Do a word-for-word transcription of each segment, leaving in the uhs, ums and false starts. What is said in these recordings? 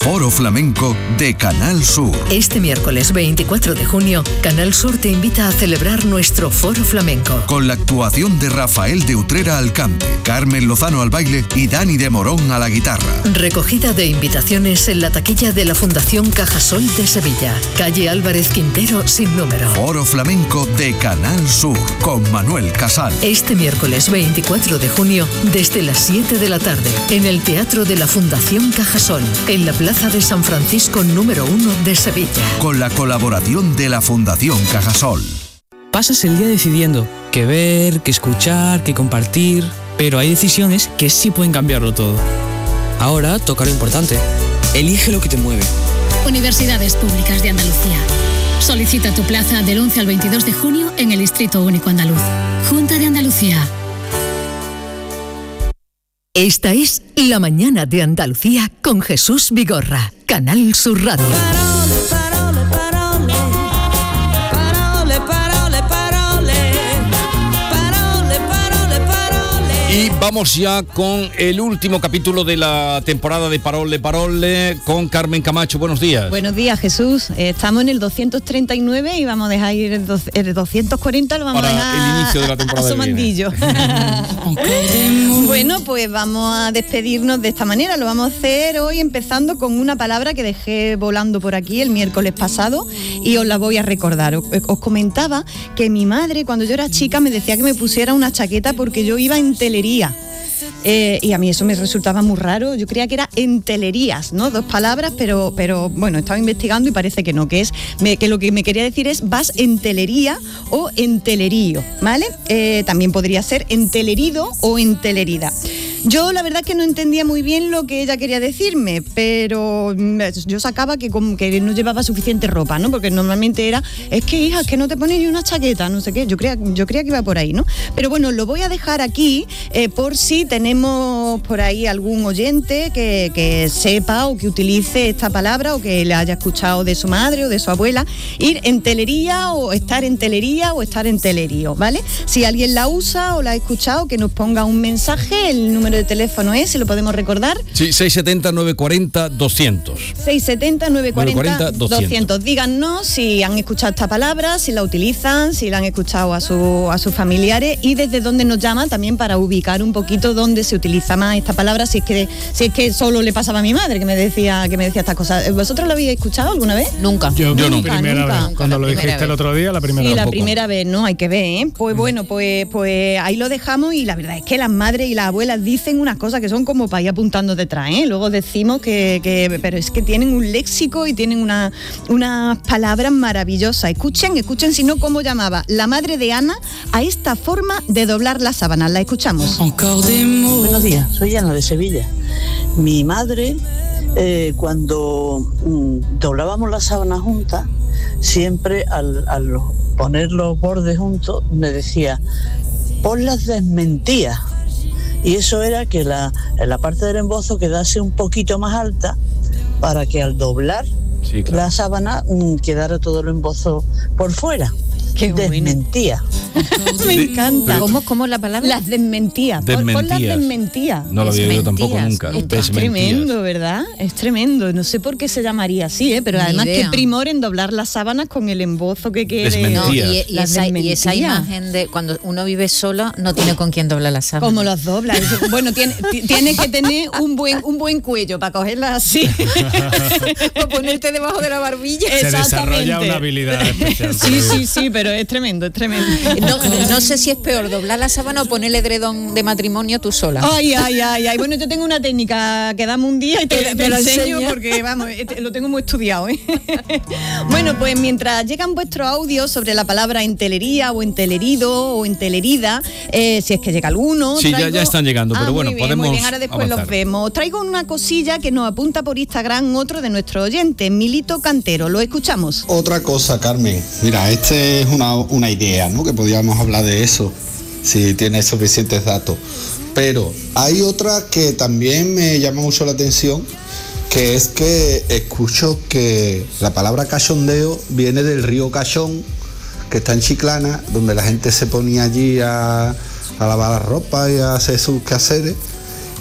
Foro Flamenco de Canal Sur. Este miércoles veinticuatro de junio, Canal Sur te invita a celebrar nuestro Foro Flamenco. Con la actuación de Rafael de Utrera al cante, Carmen Lozano al baile y Dani de Morón a la guitarra. Recogida de invitaciones en la taquilla de la Fundación Cajasol de Sevilla. Calle Álvarez Quintero sin número. Foro Flamenco de Canal Sur con Manuel Casal. Este miércoles veinticuatro de junio, desde las siete de la tarde, en el Teatro de la Fundación Cajasol, en la Plaza de San Francisco número uno de Sevilla. Con la colaboración de la Fundación Cajasol. Pasas el día decidiendo qué ver, qué escuchar, qué compartir, pero hay decisiones que sí pueden cambiarlo todo. Ahora toca lo importante. Elige lo que te mueve. Universidades Públicas de Andalucía. Solicita tu plaza del once al veintidós de junio en el Distrito Único Andaluz. Junta de Andalucía. Esta es La Mañana de Andalucía con Jesús Vigorra, Canal Sur Radio. Parole, parole, parole, parole, parole, parole, parole, parole. Y vamos ya con el último capítulo de la temporada de Parole, Parole con Carmen Camacho. Buenos días. Buenos días, Jesús. Eh, estamos en el doscientos treinta y nueve y vamos a dejar ir el, do, el doscientos cuarenta, lo vamos para a dejar el inicio de la temporada a Somandillo. Bueno, pues vamos a despedirnos de esta manera. Lo vamos a hacer hoy empezando con una palabra que dejé volando por aquí el miércoles pasado y os la voy a recordar. Os, os comentaba que mi madre, cuando yo era chica, me decía que me pusiera una chaqueta porque yo iba en telería. Eh, y a mí eso me resultaba muy raro. Yo creía que era entelerías, ¿no? Dos palabras, pero, pero bueno, estaba investigando y parece que no, que es me, que lo que me quería decir es vas en telería o en telerío, ¿vale? Eh, también podría ser entelerido o entelerida. Yo la verdad que no entendía muy bien lo que ella quería decirme, pero yo sacaba que, como que no llevaba suficiente ropa, ¿no? Porque normalmente era, es que hija, es que no te pones ni una chaqueta, no sé qué. Yo creía, yo creía que iba por ahí, ¿no? Pero bueno, lo voy a dejar aquí eh, por si tenemos por ahí algún oyente que, que sepa o que utilice esta palabra o que la haya escuchado de su madre o de su abuela, ir en telería o estar en telería o estar en telerío, ¿vale? Si alguien la usa o la ha escuchado, que nos ponga un mensaje. El número de teléfono es, si lo podemos recordar. Sí, seiscientos setenta, novecientos cuarenta, doscientos. seiscientos setenta, novecientos cuarenta, doscientos. Díganos si han escuchado esta palabra, si la utilizan, si la han escuchado a, su, a sus familiares y desde dónde nos llaman también para ubicar un poquito dónde se utiliza más esta palabra, si es que si es que solo le pasaba a mi madre que me decía que me decía estas cosas. ¿Vosotros lo habéis escuchado alguna vez? Nunca. Yo, yo nunca. Primera nunca. vez. Cuando lo dijiste vez. el otro día, la primera sí, vez. Sí, la primera vez, ¿no? Hay que ver, ¿eh? Pues bueno, pues, pues ahí lo dejamos y la verdad es que las madres y las abuelas dicen unas cosas que son como para ir apuntando detrás, ¿eh? Luego decimos que, que pero es que tienen un léxico y tienen una, unas palabras maravillosas. Escuchen, escuchen si no cómo llamaba la madre de Ana a esta forma de doblar las sábanas. La escuchamos. Buenos días, soy Ana de Sevilla. Mi madre, eh, cuando mm, doblábamos las sábanas juntas, siempre al, al poner los bordes juntos me decía, ponlas desmentidas. Y eso era que la, la parte del embozo quedase un poquito más alta para que al doblar sí, claro. la sábana mm, quedara todo el embozo por fuera. Qué desmentía. Me encanta. ¿Cómo, ¿Cómo es la palabra? Las desmentías. Desmentías. Pon las desmentías. No lo había oído tampoco nunca. Es tremendo, ¿verdad? Es tremendo. No sé por qué se llamaría así, ¿eh? Pero Ni además idea. Qué primor en doblar las sábanas con el embozo que quede. No, y, y, esa, y esa imagen de cuando uno vive solo no tiene con quién doblar las sábanas. ¿Cómo las doblas? Bueno, tienes tiene que tener un buen un buen cuello para cogerlas así. O ponerte debajo de la barbilla. Se desarrolla una habilidad especial. Sí, sí, sí, pero es tremendo, es tremendo. No, no sé si es peor doblar la sábana o ponerle edredón de matrimonio tú sola. Ay, ay, ay, ay. Bueno, yo tengo una técnica que dame un día y te, te, te lo enseño porque, vamos, lo tengo muy estudiado, ¿eh? Bueno, pues mientras llegan vuestros audios sobre la palabra entelería o entelerido o entelerida, eh, si es que llega alguno. Sí, traigo... ya, ya están llegando, pero ah, bueno, muy bien, podemos muy bien, ahora después avanzar. Los vemos. Traigo una cosilla que nos apunta por Instagram otro de nuestros oyentes, Milito Cantero. Lo escuchamos. Otra cosa, Carmen. Mira, este es una, una idea, ¿no? Que podríamos hablar de eso, si tienes suficientes datos. Pero hay otra que también me llama mucho la atención, que es que escucho que la palabra cachondeo viene del río Cachón, que está en Chiclana, donde la gente se ponía allí a, a lavar la ropa y a hacer sus quehaceres.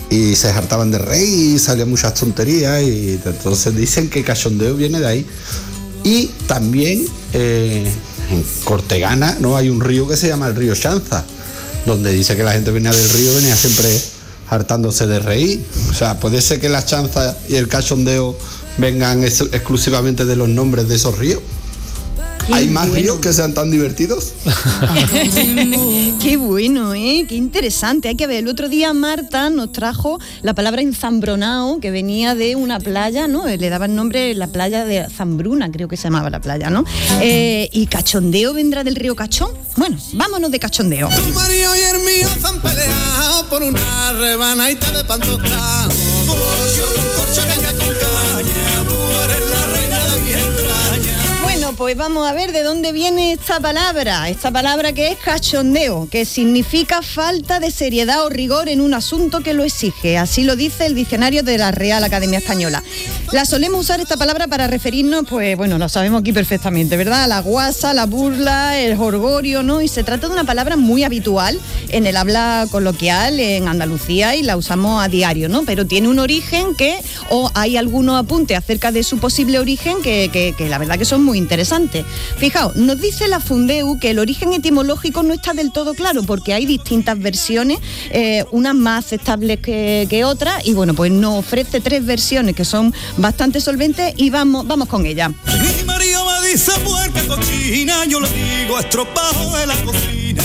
y se hartaban de reír y salían muchas tonterías, y entonces dicen que cachondeo viene de ahí. Y también eh, en Cortegana, ¿no?, hay un río que se llama el río Chanza, donde dice que la gente venía del río, venía siempre hartándose de reír. O sea, puede ser que la chanza y el cachondeo vengan ex- exclusivamente de los nombres de esos ríos. Qué ¿Hay más bueno. ríos que sean tan divertidos? Qué bueno, ¿eh? Qué interesante. Hay que ver, el otro día Marta nos trajo la palabra enzambronao, que venía de una playa, ¿no? Le daban nombre la playa de Zambruna, creo que se llamaba la playa, ¿no? Eh, y cachondeo vendrá del río Cachón. Bueno, vámonos de cachondeo. Tu marido y el mío se han peleado por una rebanadita de pan tostado. Yo con corcho, caña con caña, tú eres la reina de mi entraña. Bueno, pues vamos a ver de dónde viene esta palabra, esta palabra que es cachondeo, que significa falta de seriedad o rigor en un asunto que lo exige. Así lo dice el diccionario de la Real Academia Española. La solemos usar esta palabra para referirnos, pues bueno, lo sabemos aquí perfectamente, ¿verdad? A la guasa, la burla, el jolgorio, ¿no? Y se trata de una palabra muy habitual en el habla coloquial en Andalucía y la usamos a diario, ¿no? Pero tiene un origen que, o hay algunos apuntes acerca de su posible origen que, que, que la verdad que son muy interesante. Fijaos, nos dice la Fundeu que el origen etimológico no está del todo claro porque hay distintas versiones, eh, unas más aceptables que, que otras, y bueno, pues nos ofrece tres versiones que son bastante solventes y vamos, vamos con ellas. Mi marido me dice puerca cochina, yo le digo estropajo de la cocina.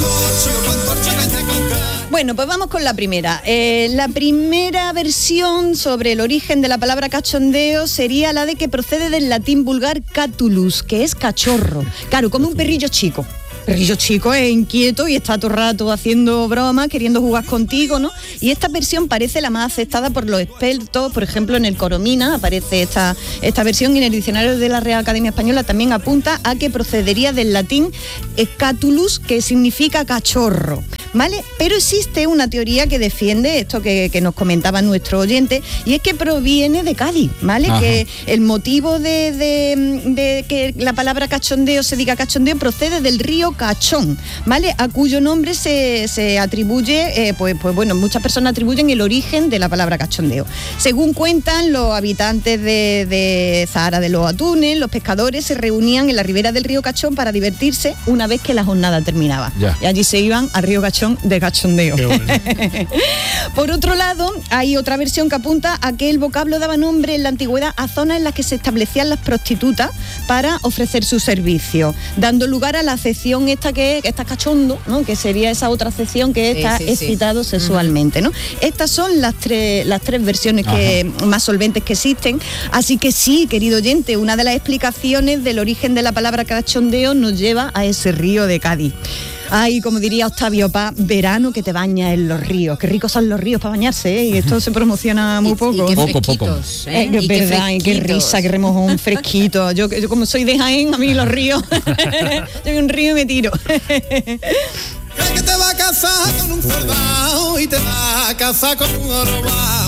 Bueno, pues vamos con la primera. Eh, la primera versión sobre el origen de la palabra cachondeo sería la de que procede del latín vulgar catulus, que es cachorro. Claro, como un perrillo chico. Perrillo chico es inquieto y está todo el rato haciendo bromas, queriendo jugar contigo, ¿no? Y esta versión parece la más aceptada por los expertos. Por ejemplo, en el Coromina aparece esta, esta versión, y en el diccionario de la Real Academia Española también apunta a que procedería del latín scatulus, que significa cachorro, ¿vale? Pero existe una teoría que defiende esto que, que nos comentaba nuestro oyente, y es que proviene de Cádiz, ¿vale? Ajá. Que el motivo de, de, de que la palabra cachondeo se diga cachondeo procede del río Cachón, ¿vale? A cuyo nombre se, se atribuye, eh, pues, pues bueno, muchas personas atribuyen el origen de la palabra cachondeo. Según cuentan los habitantes de, de Zahara de los Atunes, los pescadores se reunían en la ribera del río Cachón para divertirse una vez que la jornada terminaba. Ya. Y allí se iban al río Cachón de cachondeo. Bueno. Por otro lado, hay otra versión que apunta a que el vocablo daba nombre en la antigüedad a zonas en las que se establecían las prostitutas para ofrecer sus servicios, dando lugar a la acepción esta que, que está cachondo, ¿no? Que sería esa otra acepción que está sí, sí, excitado sí. sexualmente, ¿no? Estas son las tres, las tres versiones que, más solventes que existen. Así que sí, querido oyente, una de las explicaciones del origen de la palabra cachondeo nos lleva a ese río de Cádiz. Ay, como diría Octavio Paz, verano que te baña en los ríos. Qué ricos son los ríos para bañarse, ¿eh? Y esto se promociona muy poco. Y, y poco, poco. ¿eh? Eh, y verdad, qué, qué risa, qué remojón, fresquito. Yo, yo como soy de Jaén, a mí los ríos, yo en un río y me tiro. Que te va a casar con un soldado y te va a casar con un orobao.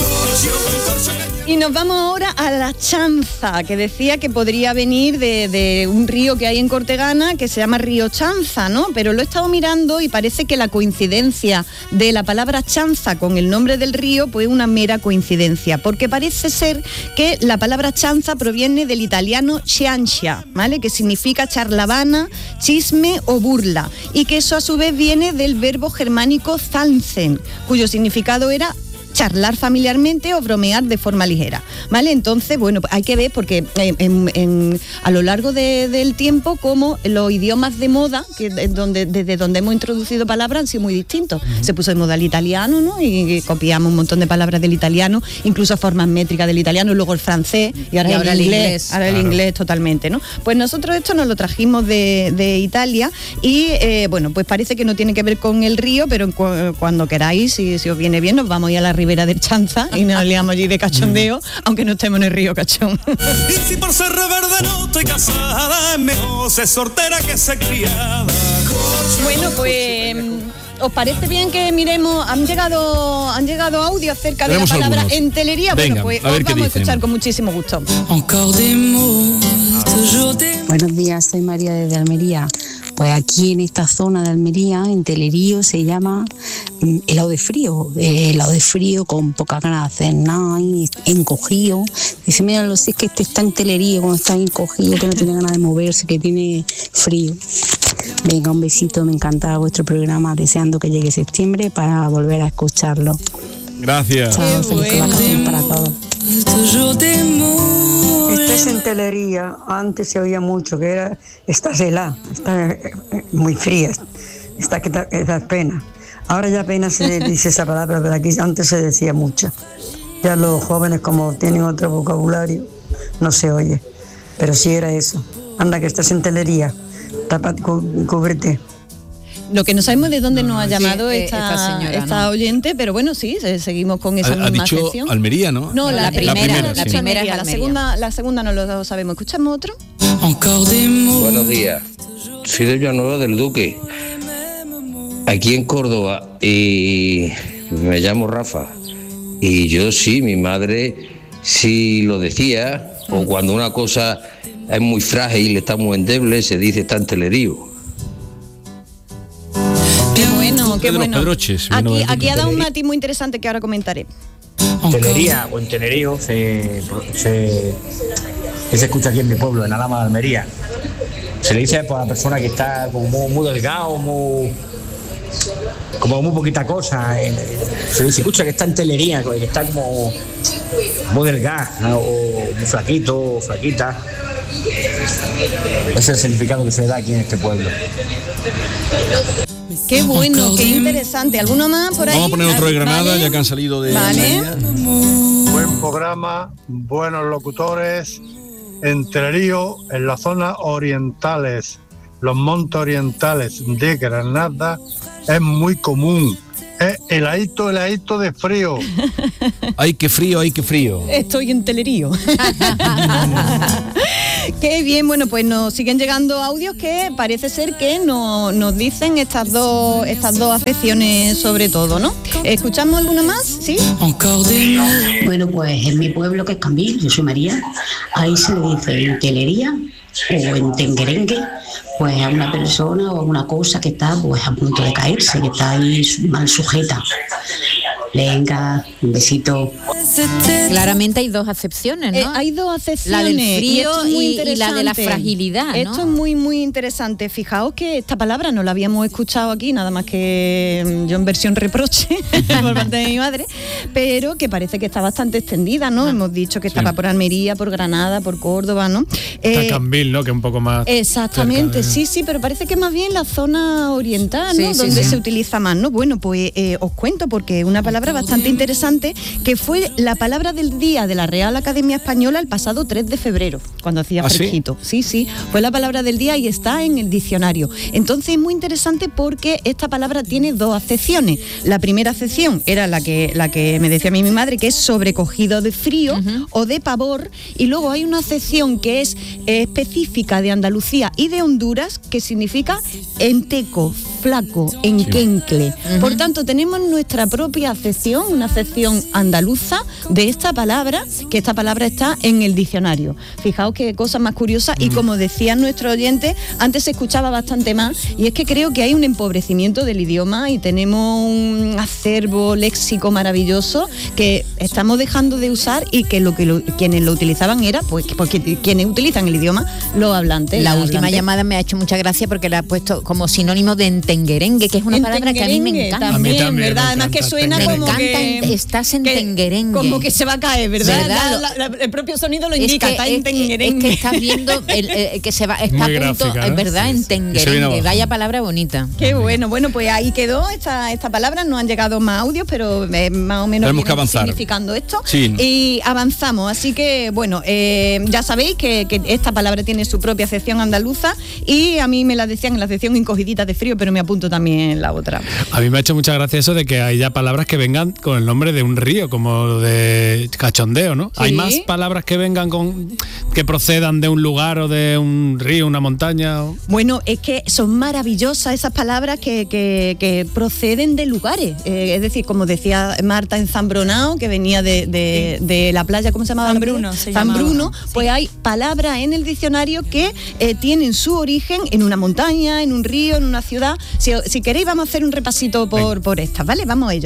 Y nos vamos ahora a la chanza, que decía que podría venir de, de un río que hay en Cortegana que se llama Río Chanza, ¿no? Pero lo he estado mirando y parece que la coincidencia de la palabra chanza con el nombre del río pues una mera coincidencia, porque parece ser que la palabra chanza proviene del italiano ciancia, ¿vale? Que significa charlavana, chisme o burla, y que eso a su vez viene del verbo germánico zanzen, cuyo significado era charlar familiarmente o bromear de forma ligera, ¿vale? Entonces, bueno, hay que ver porque en, en, a lo largo de, del tiempo como los idiomas de moda, que donde, desde donde hemos introducido palabras, han sido muy distintos. Uh-huh. Se puso de moda el italiano, ¿no? Y, y copiamos un montón de palabras del italiano, incluso formas métricas del italiano, luego el francés y ahora, y ahora el, el inglés, inglés. Ahora claro. el inglés totalmente, ¿no? Pues nosotros esto nos lo trajimos de, de Italia y, eh, bueno, pues parece que no tiene que ver con el río, pero cu- cuando queráis, si, si os viene bien, nos vamos ya a la ribera del Chanza y nos liamos allí de cachondeo, aunque no estemos en el río Cachón. Y si por ser reverde no estoy casada, es mejor ser soltera que ser criada. Bueno, pues ¿os parece bien que miremos? Han llegado han llegado audios acerca de la palabra algunos. Entelería. Venga, bueno, pues os vamos a escuchar con muchísimo gusto. Buenos días, soy María desde Almería. Pues aquí en esta zona de Almería, en Telerío, se llama mm, helado de frío, eh, helado de frío con poca ganas de hacer nada, y encogido. Dice, mira, lo sé, es que este está en Telerío, cuando está encogido, que no tiene ganas de moverse, que tiene frío. Venga, un besito, me encanta vuestro programa, deseando que llegue septiembre para volver a escucharlo. Gracias. Chao, felices vacaciones para todos. Esta es en Telería, antes se oía mucho que era, estás helada, está eh, muy fría, está que da, que da pena. Ahora ya apenas se dice esa palabra, pero aquí antes se decía mucho. Ya los jóvenes, como tienen otro vocabulario, no se oye, pero sí era eso. Anda, que estás en Telería, tapa, cu- cúbrete. Lo que no sabemos de dónde nos ha llamado Sí, esta, esta señora, esta ¿no? oyente, pero bueno, sí, se- seguimos con esa Ha, ha misma dicho sección. Almería, ¿no? No, la, La primera, primera, la sí. primera es La Almería. segunda, la segunda no lo sabemos. ¿Escuchamos otro? Buenos días, soy de Villanueva del Duque, aquí en Córdoba, y me llamo Rafa. Y yo sí, mi madre sí lo decía, o cuando una cosa es muy frágil, está muy endeble, se dice está en Telerío. Qué bueno, qué Pedro bueno. Pedroches, vino Aquí, del aquí ha dado un Telería. matiz muy interesante que ahora comentaré. En Telería o en Tenerío se, se, que se escucha aquí en mi pueblo, en Alhama de Almería. Se le dice por la persona que está como muy, muy delgado, muy, como muy poquita cosa. eh, Se, se escucha que está en Telería, que está como muy delgado, ¿no? O muy flaquito, o flaquita. Ese es el significado que se le da aquí en este pueblo. Qué bueno, qué interesante. ¿Alguno más por ahí? Vamos a poner otro de Granada, Vale. ya que han salido de Vale. Almería. Buen programa, buenos locutores. En Telerío, en las zonas orientales, los montes orientales de Granada, es muy común. Es heladito, heladito de frío. Ay, qué frío, ay, qué frío. Estoy en Telerío. Qué bien, bueno, pues nos siguen llegando audios que parece ser que no, nos dicen estas dos, estas dos acepciones sobre todo, ¿no? ¿Escuchamos alguno más? ¿Sí? Bueno, pues en mi pueblo, que es Cambil, yo soy María, ahí se le dice en Telería o en Tenguerengue, pues a una persona o a una cosa que está pues a punto de caerse, que está ahí mal sujeta. Venga, un besito. Claramente hay dos acepciones, ¿no? Eh, hay dos acepciones. La del y frío esto es muy y, y la de la interesante. fragilidad, ¿no? Esto es muy, muy interesante. Fijaos que esta palabra no la habíamos escuchado aquí, nada más que mm, yo en versión reproche por parte de mi madre, pero que parece que está bastante extendida, ¿no? Hemos dicho que estaba por Almería, por Granada, por Córdoba, ¿no? Está Eh, Cambil, ¿no? Que es un poco más. Exactamente, cerca de- sí, sí, pero parece que más bien la zona oriental, ¿no? Sí, sí, Donde sí. se utiliza más, ¿no? Bueno, pues eh, os cuento porque es una palabra bastante interesante que fue la palabra del día de la Real Academia Española el pasado tres de febrero, cuando hacía ¿Ah, sí? fresquito. Sí, sí, fue la palabra del día y está en el diccionario. Entonces es muy interesante porque esta palabra tiene dos acepciones. La primera acepción era la que, la que me decía a mí mi madre, que es sobrecogido de frío o de pavor, y luego hay una acepción que es eh, específica de Andalucía y de Honduras, que significa enteco, flaco, enquencle. Por tanto, tenemos nuestra propia acepción, una acepción andaluza de esta palabra, que esta palabra está en el diccionario. Fijaos qué cosa más curiosa, y como decían nuestros oyentes, antes se escuchaba bastante más, y es que creo que hay un empobrecimiento del idioma y tenemos un acervo léxico maravilloso que estamos dejando de usar, y que lo que lo- quienes lo utilizaban era, pues, que- porque quienes utilizan el idioma, los hablantes. La las última hablantes. llamada me ha hecho mucha gracia porque la ha puesto como sinónimo de entenguerengue, que es una palabra que a mí me Entenguerengue encanta. también, A mí también, ¿verdad? me Además que encanta, suena me como encanta, que- ent- estás en que- tenguerengue. como que se va a caer, ¿verdad? ¿Verdad? La- la- la- el propio sonido lo Es indica, que- está es en que- tenguerengue. Es que estás viendo el, el- que se va, está Muy a punto, gráfica, es ¿no? verdad, en Y se viene tenguerengue. abajo. Vaya palabra bonita. Qué bueno, bueno, pues ahí quedó esta, esta palabra, no han llegado más audios, pero eh, más o menos Tenemos que viene avanzar. significando esto. Sí. Y avanzamos, así que bueno, eh, ya sabéis que, que esta palabra tiene su propia acepción andaluza, y a mí me la decían en la acepción encogidita de frío, pero me apunto también la otra. A mí me ha hecho mucha gracia eso de que hay ya palabras que vengan con el nombre de un río, como de cachondeo, ¿no? Sí. ¿Hay más palabras que vengan con que procedan de un lugar o de un río, una montaña? O... Bueno, es que son maravillosas esas palabras que, que, que proceden de lugares. Eh, es decir, como decía Marta en Zambronao, que venía de, de, de la playa, ¿cómo se llamaba? Zambruno se llamaba. Zambruno, pues hay palabras en el diccionario que eh, tienen su origen en una montaña, en un río, en una ciudad. Si, si queréis vamos a hacer un repasito por, por estas, ¿vale? Vamos a ello.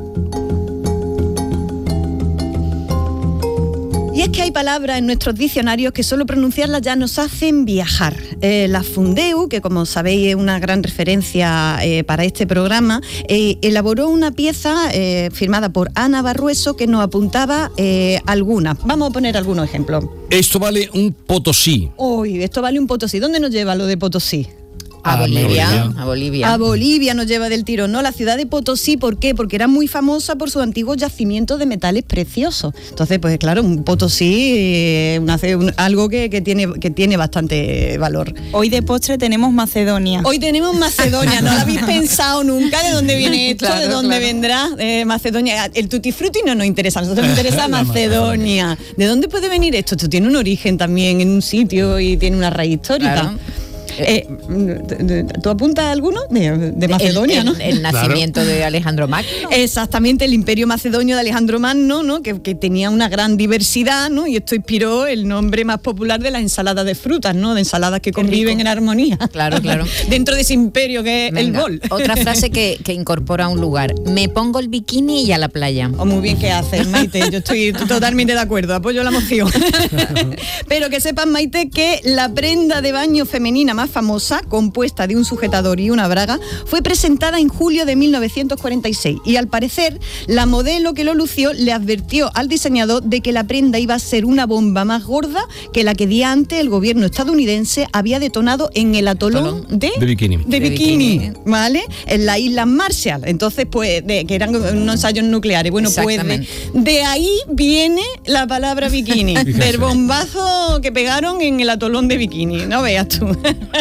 Y es que hay palabras en nuestros diccionarios que solo pronunciarlas ya nos hacen viajar. Eh, la Fundeu, que como sabéis es una gran referencia eh, para este programa, eh, elaboró una pieza eh, firmada por Ana Barrueso que nos apuntaba eh, algunas. Vamos a poner algunos ejemplos. Esto vale un Potosí. Uy, esto vale un Potosí. ¿Dónde nos lleva lo de Potosí? A Bolivia, a Bolivia. A Bolivia nos lleva del tirón, ¿no? La ciudad de Potosí, ¿por qué? Porque era muy famosa por sus antiguos yacimientos de metales preciosos. Entonces, pues claro, un Potosí eh, una, un, algo que, que, tiene, que tiene bastante valor. Hoy de postre tenemos Macedonia. Hoy tenemos Macedonia, ¿no lo habéis pensado nunca de dónde viene esto? Claro, ¿De dónde claro. vendrá eh, Macedonia? El tutti frutti no nos interesa, a nosotros nos interesa Macedonia. ¿De dónde puede venir esto? Esto tiene un origen también en un sitio y tiene una raíz histórica. Claro. Eh, ¿Tú apuntas alguno? De, de Macedonia, el, el, ¿no? El nacimiento claro. de Alejandro Magno. Exactamente, el imperio macedonio de Alejandro Magno, ¿no? Que, que tenía una gran diversidad, ¿no? Y esto inspiró el nombre más popular de las ensaladas de frutas, ¿no? De ensaladas que conviven en armonía. Claro, claro. Dentro de ese imperio que es Venga, el bol. Otra frase que, que incorpora un lugar. Me pongo el bikini y a la playa. Oh, muy bien que haces, Maite. Yo estoy totalmente de acuerdo. Apoyo la moción. Pero que sepan, Maite, que la prenda de baño femenina más famosa, compuesta de un sujetador y una braga, fue presentada en julio de mil novecientos cuarenta y seis y al parecer la modelo que lo lució le advirtió al diseñador de que la prenda iba a ser una bomba más gorda que la que día antes el gobierno estadounidense había detonado en el atolón de, de Bikini, de de Bikini, Bikini. ¿vale? En las Islas Marshall. Entonces, pues, de, que eran unos ensayos nucleares. Bueno, pues de, de ahí viene la palabra bikini, del bombazo que pegaron en el atolón de Bikini. No veas tú.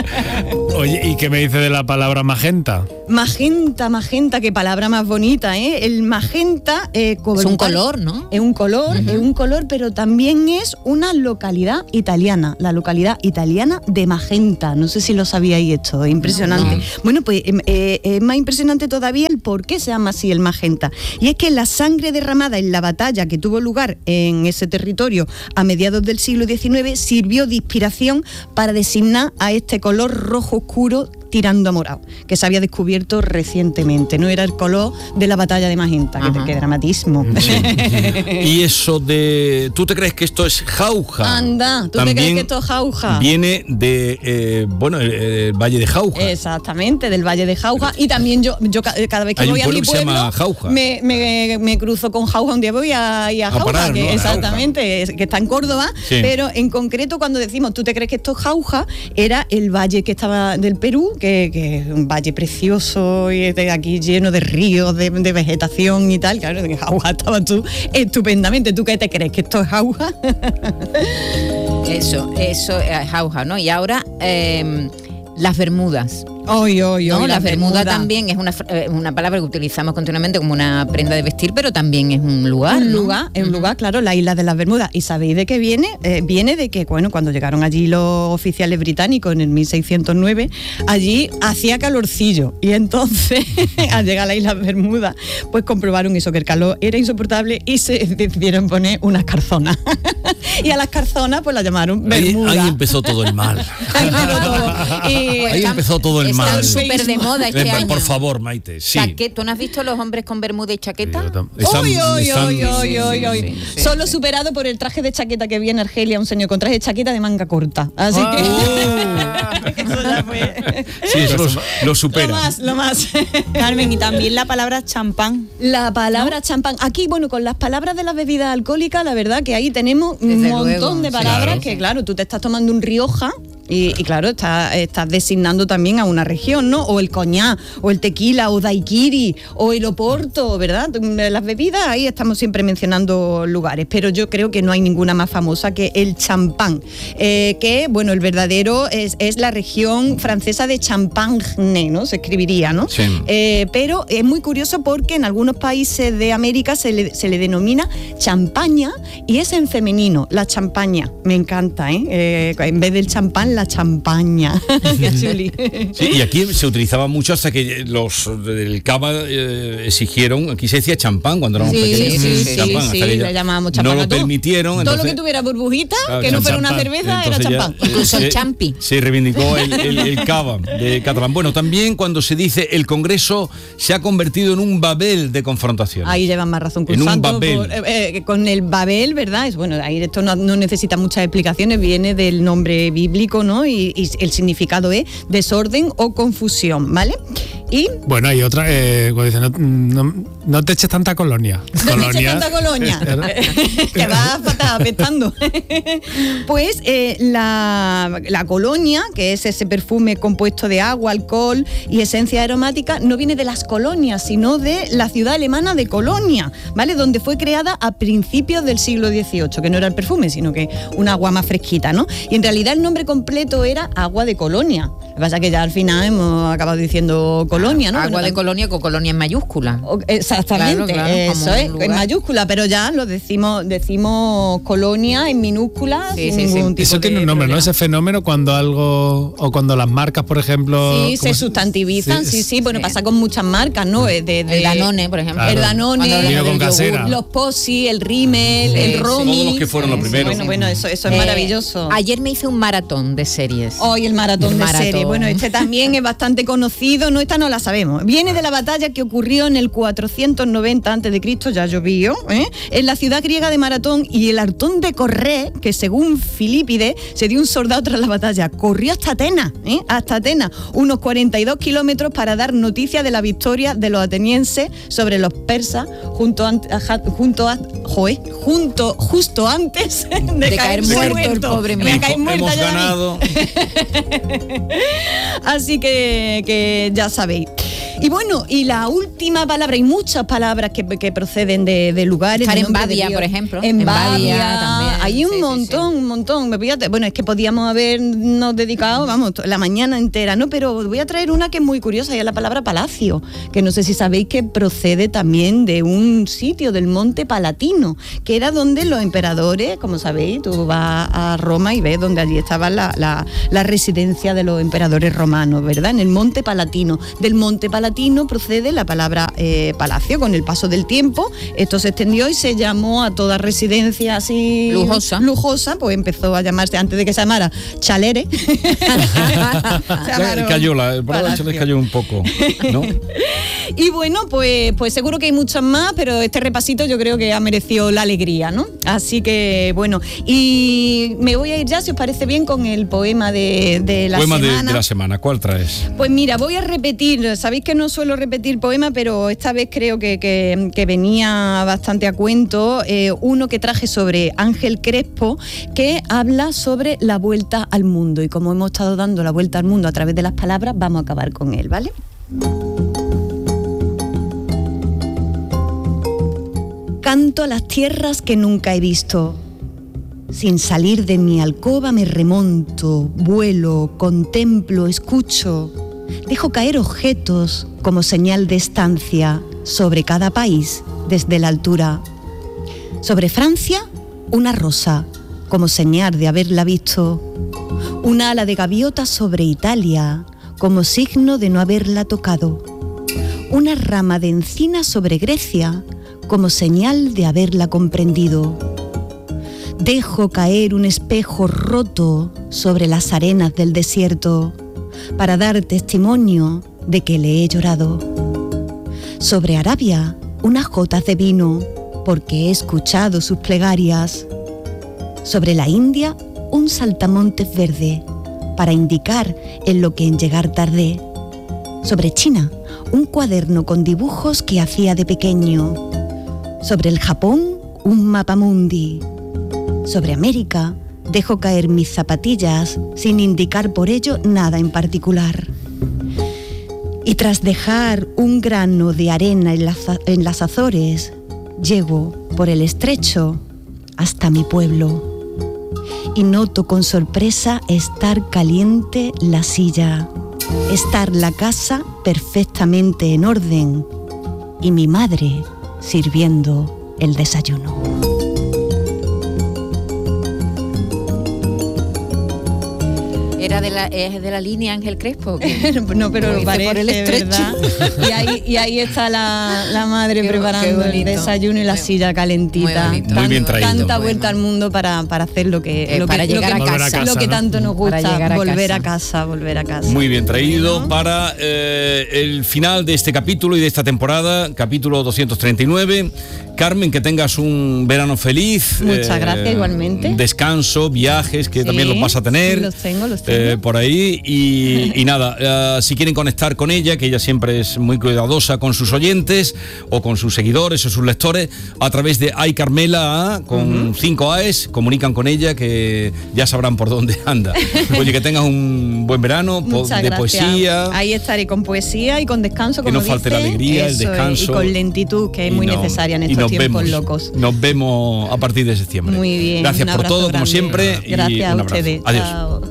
Oye, ¿y qué me dice de la palabra magenta? Magenta, magenta, qué palabra más bonita, ¿eh? El magenta... Eh, es un color, ¿no? Es un color, uh-huh. es un color, pero también es una localidad italiana, la localidad italiana de Magenta. No sé si lo sabíais esto, es impresionante. No. Bueno, pues eh, es más impresionante todavía el por qué se llama así el magenta. Y es que la sangre derramada en la batalla que tuvo lugar en ese territorio a mediados del siglo diecinueve sirvió de inspiración para designar a este color rojo oscuro tirando a morado, que se había descubierto recientemente. No era el color de la batalla de Magenta, que, que dramatismo. Sí. Y eso de... ¿Tú te crees que esto es jauja? Anda, ¿tú También te crees que esto es jauja? Viene de, eh, bueno, el, el Valle de Jauja. Exactamente, del Valle de Jauja. Y también yo, yo cada vez que Hay voy un a mi pueblo que pueblo, se llama Jauja. Me, me, me cruzo con Jauja. Un día voy a, ir a, a Jauja, parar, que ¿no? exactamente, Jauja. Que está en Córdoba, sí. Pero en concreto cuando decimos, ¿tú te crees que esto es Jauja? Era el valle que estaba del Perú, que, que un valle precioso y de aquí lleno de ríos, de, de vegetación y tal. Claro, en Jauja estabas tú estupendamente. ¿Tú qué te crees? ¿Que esto es Jauja? Eso, eso es Jauja, ¿no? Y ahora eh, las Bermudas. Oy, oy, no, oy, la, la bermuda, bermuda también es una, una palabra que utilizamos continuamente como una prenda de vestir, pero también es un lugar. Un ¿no? lugar, es un lugar, claro, la isla de las Bermudas. ¿Y sabéis de qué viene? Eh, viene de que, bueno, cuando llegaron allí los oficiales británicos en el mil seiscientos nueve, allí hacía calorcillo. Y entonces, al llegar a la isla Bermudas, pues comprobaron eso, que el calor era insoportable y se decidieron poner unas carzonas. Y a las carzonas, pues las llamaron Bermuda. Ahí, ahí empezó todo el mal. Ahí empezó todo. Y, ahí empezó todo el mal. Están súper de moda este por, año. Por favor, Maite, sí. Chaquet, ¿tú no has visto los hombres con bermuda y chaqueta? Están, uy, uy, uy, uy, uy, uy. Sí, sí, Solo sí. superado por el traje de chaqueta que vi en Argelia, un señor con traje de chaqueta de manga corta. Así ah, que... eso ya fue... Sí, eso lo, lo supera. Lo más, lo más. Carmen, y también la palabra champán. La palabra ¿no? champán. Aquí, bueno, con las palabras de las bebidas alcohólicas, la verdad que ahí tenemos un Desde montón luego. de palabras claro. que, claro, tú te estás tomando un Rioja Y, y claro, estás está designando también a una región, ¿no? O el coñac, o el tequila, o daiquiri, o el oporto, ¿verdad? Las bebidas, ahí estamos siempre mencionando lugares, pero yo creo que no hay ninguna más famosa que el champán, eh, que, bueno, el verdadero es, es la región francesa de Champagne, ¿no? Se escribiría, ¿no? Sí. Eh, pero es muy curioso porque en algunos países de América se le, se le denomina champaña y es en femenino, la champaña. Me encanta, ¿eh? eh en vez del champán, la champaña. Qué chuli. Sí, y aquí se utilizaba mucho hasta que los del Cava eh, exigieron, aquí se decía champán cuando éramos Sí, pequeños. sí, sí, champán, sí, hasta que sí, ya le llamábamos champán no a lo todo. permitieron. Todo Entonces, lo que tuviera burbujita, claro, que no fuera una champán. cerveza, Entonces era ya, champán. eh, Incluso el eh, champi. Se reivindicó el, el, el Cava de Catalán. Bueno, también cuando se dice el Congreso se ha convertido en un Babel de confrontación. Ahí llevan más razón que En un un santo. Babel. Por- eh, eh, con el Babel, ¿verdad? Es, bueno, ahí esto no, no necesita muchas explicaciones, viene del nombre bíblico, ¿no? Y, y el significado es desorden o confusión, ¿vale? Y Bueno, hay otra, eh, cuando dice, no, no, no te eches tanta colonia. no te eches tanta colonia, que va fatal, apestando. Pues eh, la, la colonia, que es ese perfume compuesto de agua, alcohol y esencia aromática, no viene de las colonias, sino de la ciudad alemana de Colonia, ¿vale? Donde fue creada a principios del siglo dieciocho, que no era el perfume, sino que un agua más fresquita, ¿no? Y en realidad el nombre completo era agua de Colonia. Lo que pasa es que ya al final hemos acabado diciendo Colonia, ¿no? Agua Bueno, de Colonia con Colonia en mayúscula. Exactamente, Claro, claro, eso como es, un lugar. en mayúscula, pero ya lo decimos decimos colonia en minúscula Sí, sin sí, sí. ningún tipo Eso tiene de un nombre, ¿no? problema. Ese fenómeno cuando algo, o cuando las marcas, por ejemplo... Sí, ¿cómo se sustantivizan, sí, sí, bueno, sí. pasa con muchas marcas, ¿no? De, de- El Danone, por ejemplo. El Claro. Danone, Cuando Vino con el yogur. casera. los Posi, el Rimmel, Sí, el sí. Romy. Todos los que fueron los primeros. Bueno, bueno, eso, eso es Eh, maravilloso. Ayer me hice un maratón de series. Hoy el maratón El de maratón. serie. Bueno, este también es bastante conocido, no, esta no la sabemos. Viene de la batalla que ocurrió en el cuatrocientos noventa antes de Cristo, ya llovió, ¿eh? en la ciudad griega de Maratón, y el Artón de Corré, que según Filípides se dio un soldado tras la batalla, corrió hasta Atenas, ¿eh? hasta Atenas, unos cuarenta y dos kilómetros para dar noticia de la victoria de los atenienses sobre los persas junto a, junto a, joe, junto justo antes de, De caer muerto el pobre Me voy a mío. caer muerta Hemos ya a mí. ganado. Así que, que ya sabéis. Y bueno, y la última palabra, hay muchas palabras que, que proceden de, de lugares. Estar de en nombres de Badia, Dios. por ejemplo. En En Badia, Badia también. hay un Sí, sí, montón, un montón. Me voy a- Bueno, es que podíamos habernos dedicado, vamos, to- la mañana entera, ¿no? Pero voy a traer una que es muy curiosa, y es la palabra palacio, que no sé si sabéis que procede también de un sitio del Monte Palatino, que era donde los emperadores, como sabéis, tú vas a Roma y ves donde allí estaba la, la, la residencia de los emperadores romanos, ¿verdad? En el Monte Palatino. Del Monte Palatino procede la palabra eh, palacio. Con el paso del tiempo, esto se extendió y se llamó a toda residencia así Lujosa. lujosa, pues empezó a llamarse, antes de que se llamara Chalere. Se Ya llamaron cayó, la, el palacio. les cayó un poco, ¿no? Y bueno, pues, pues seguro que hay muchas más, pero este repasito yo creo que ha merecido la alegría, ¿no? Así que bueno, y me voy a ir ya, si os parece bien, con el poema de, de la Poema de, semana. de la semana, ¿cuál traes? Pues mira, voy a repetir, sabéis que no suelo repetir poema, pero esta vez creo que, que- que venía bastante a cuento, eh, uno que traje sobre Ángel Crespo, que habla sobre la vuelta al mundo, y como hemos estado dando la vuelta al mundo a través de las palabras, vamos a acabar con él, ¿vale? Canto a las tierras que nunca he visto. Sin salir de mi alcoba me remonto, vuelo, contemplo, escucho. Dejo caer objetos como señal de estancia sobre cada país desde la altura. Sobre Francia, una rosa, como señal de haberla visto. Una ala de gaviota sobre Italia, como signo de no haberla tocado. Una rama de encina sobre Grecia, como señal de haberla comprendido. Dejo caer un espejo roto sobre las arenas del desierto para dar testimonio de que le he llorado. Sobre Arabia, unas gotas de vino, porque he escuchado sus plegarias. Sobre la India, un saltamontes verde, para indicar en lo que en llegar tardé. Sobre China, un cuaderno con dibujos que hacía de pequeño. Sobre el Japón, un mapamundi. Sobre América, dejo caer mis zapatillas sin indicar por ello nada en particular. Y tras dejar un grano de arena en las, en las Azores, llego por el estrecho hasta mi pueblo. Y noto con sorpresa estar caliente la silla, estar la casa perfectamente en orden y mi madre sirviendo el desayuno. Era de la, es de la línea Ángel Crespo. No, pero lo parece, por el estrecho. ¿verdad? Y ahí, y ahí está la, la madre Qué- preparando qué el bonito. desayuno y la silla calentita. Muy bonito. Muy bien traído. Tanta vuelta al mundo para, para hacer lo que, Eh, lo para que, llegar lo que, a casa. lo que ¿no? tanto nos Para gusta, llegar a volver casa. a casa, volver a casa. Muy bien traído para eh, el final de este capítulo y de esta temporada, capítulo doscientos treinta y nueve. Carmen, que tengas un verano feliz. Muchas gracias, igualmente. Descanso, viajes, que Sí, también los vas a tener. sí, los tengo, los tengo. eh, por ahí. Y, y nada, eh, si quieren conectar con ella, que ella siempre es muy cuidadosa con sus oyentes o con sus seguidores o sus lectores, a través de Ay Carmela A, con cinco A's, comunican con ella, que ya sabrán por dónde anda. Oye, que tengas un buen verano po- Muchas de gracias. poesía. Ahí estaré con poesía y con descanso, Que como no falte la dice. alegría, el Eso es, descanso. y con lentitud, que es muy Y no- necesaria en y estos nos tiempos vemos, locos. Nos vemos a partir de septiembre. Muy bien. Gracias un por abrazo todo, como grande. siempre. y Gracias un a abrazo. ustedes. Adiós. Chao.